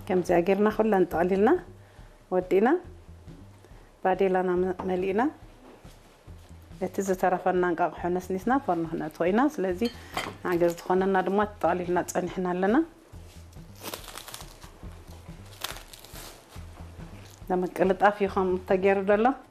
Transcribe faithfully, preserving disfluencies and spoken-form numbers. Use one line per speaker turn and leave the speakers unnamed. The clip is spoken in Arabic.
كم زاجرنا خلنا نطاللنا ودينا بعدين ملينا لتز ترفنا نقاق حنس نسنا فرنا هنا توينا سلازي عجز خلنا دمات طاللنا تصنحنا لنا لما قلت افي خم تغير دله